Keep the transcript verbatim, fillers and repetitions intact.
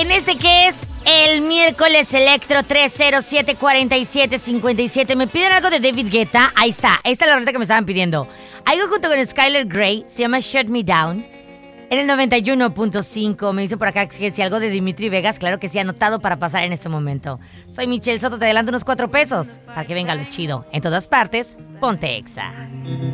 En este que es el miércoles Electro tres cero siete cuatro siete cinco siete. Me piden algo de David Guetta. Ahí está, esta es la verdad que me estaban pidiendo. Algo junto con Skylar Grey, se llama Shut Me Down. En el noventa y uno punto cinco me dice por acá que si algo de Dimitri Vegas, claro que sí, anotado para pasar en este momento. Soy Michelle Soto, te adelanto unos cuatro pesos para que venga lo chido. En todas partes, ponte Exa.